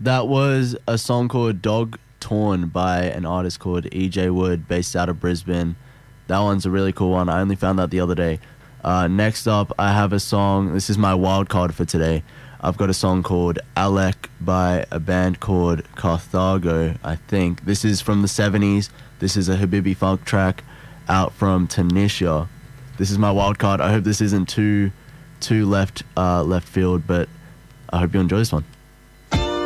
That was a song called Dog Torn by an artist called EJ Wood, based out of Brisbane. That one's a really cool one. I only found that the other day. Next up, I have a song. This is my wild card for today. I've got a song called Alec by a band called Carthago, I think. This is from the 70s. This is a Habibi funk track out from Tunisia. This is my wild card. I hope this isn't too left field, but I hope you enjoy this one.